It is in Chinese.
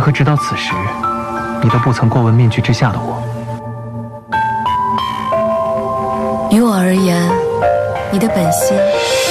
何直到此时，你都不曾过问面具之下的我？ 于我而言，你的本心